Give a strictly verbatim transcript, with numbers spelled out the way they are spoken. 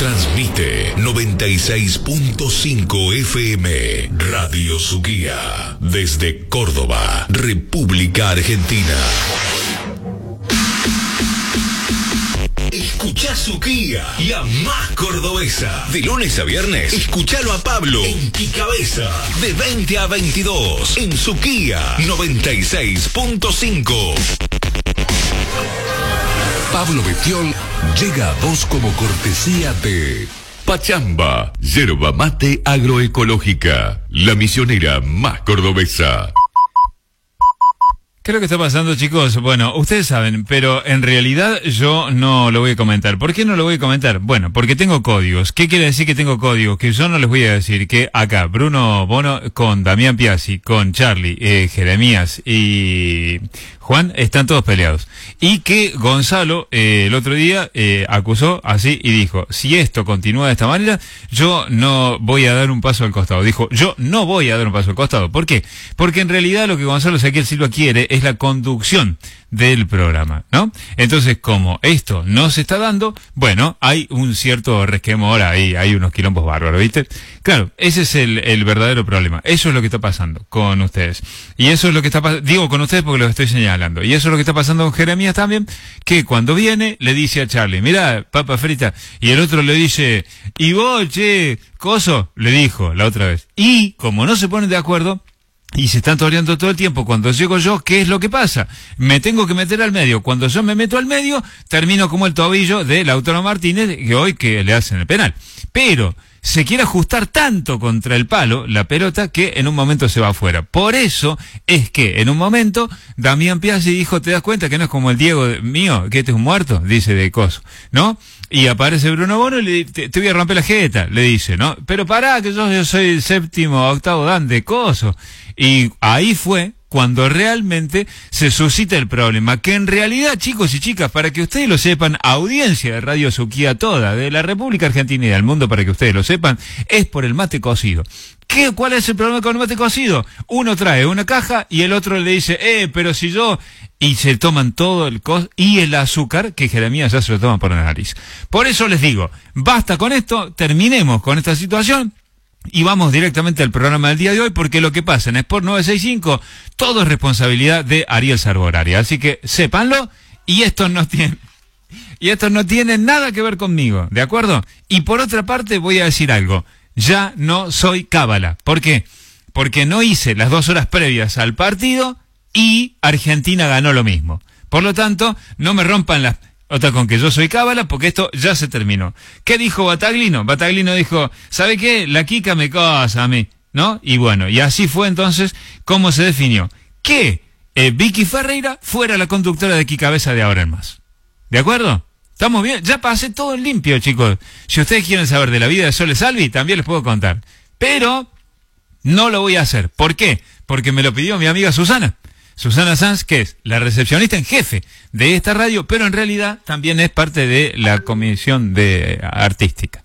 Transmite noventa y seis punto cinco F M Radio Suquía desde Córdoba, República Argentina. Escuchá Suquía, la más cordobesa. De lunes a viernes, escuchalo a Pablo en Quicabeza, de veinte a veintidós, en Suquía noventa y seis punto cinco. Pablo Betiol llega a vos como cortesía de Pachamba, yerba mate agroecológica, la misionera más cordobesa. ¿Qué es lo que está pasando, chicos? Bueno, ustedes saben, pero en realidad yo no lo voy a comentar. ¿Por qué no lo voy a comentar? Bueno, porque tengo códigos. ¿Qué quiere decir que tengo códigos? Que yo no les voy a decir que acá Bruno Bono con Damián Piazzi, con Charlie, eh, Jeremías y Juan están todos peleados. Y que Gonzalo eh, el otro día eh, acusó así y dijo, si esto continúa de esta manera, yo no voy a dar un paso al costado. Dijo, yo no voy a dar un paso al costado. ¿Por qué? Porque en realidad lo que Gonzalo Ezequiel Silva quiere es la conducción del programa, ¿no? Entonces, como esto no se está dando, bueno, hay un cierto resquemor ahí, hay unos quilombos bárbaros, ¿viste? Claro, ese es el, el verdadero problema. Eso es lo que está pasando con ustedes. Y eso es lo que está pasando, digo con ustedes porque los estoy señalando. Y eso es lo que está pasando con Jeremías también, que cuando viene le dice a Charlie, mirá, papa frita, y el otro le dice, y vos, che, coso, le dijo la otra vez. Y como no se ponen de acuerdo, y se están toreando todo el tiempo. Cuando llego yo, ¿qué es lo que pasa? Me tengo que meter al medio. Cuando yo me meto al medio, termino como el tobillo de Lautaro Martínez, que hoy que le hacen el penal. Pero se quiere ajustar tanto contra el palo, la pelota, que en un momento se va afuera. Por eso es que en un momento Damián Piazzi dijo, ¿te das cuenta que no es como el Diego mío, que este es un muerto? Dice de coso, ¿no? Y aparece Bruno Bono y le dice, te, te voy a romper la jeta, le dice, ¿no? Pero pará, que yo, yo soy el séptimo, octavo dan de coso. Y ahí fue cuando realmente se suscita el problema, que en realidad, chicos y chicas, para que ustedes lo sepan, audiencia de Radio Suquía toda, de la República Argentina y del mundo, para que ustedes lo sepan, es por el mate cocido. ¿Qué, ¿Cuál es el problema con el mate cocido? Uno trae una caja y el otro le dice, eh, pero si yo... Y se toman todo el cos y el azúcar, que Jeremías ya se lo toma por la nariz. Por eso les digo, basta con esto, terminemos con esta situación y vamos directamente al programa del día de hoy, porque lo que pasa en Sport novecientos sesenta y cinco, todo es responsabilidad de Ariel Sarboraria. Así que sépanlo, y esto no tiene... Y esto no tiene nada que ver conmigo, ¿de acuerdo? Y por otra parte voy a decir algo, ya no soy cábala. ¿Por qué? Porque no hice las dos horas previas al partido y Argentina ganó lo mismo. Por lo tanto, no me rompan las... Otra con que yo soy cábala, porque esto ya se terminó. ¿Qué dijo Bataglino? Bataglino dijo, ¿sabe qué? La Kika me cosa a mí, ¿no? Y bueno, y así fue entonces como se definió que eh, Vicky Ferreira fuera la conductora de Quicabeza de ahora en más. ¿De acuerdo? ¿Estamos bien? Ya pasé todo en limpio, chicos. Si ustedes quieren saber de la vida de Sole Salvi, también les puedo contar. Pero no lo voy a hacer. ¿Por qué? Porque me lo pidió mi amiga Susana. Susana Sanz, que es la recepcionista en jefe de esta radio, pero en realidad también es parte de la comisión de artística.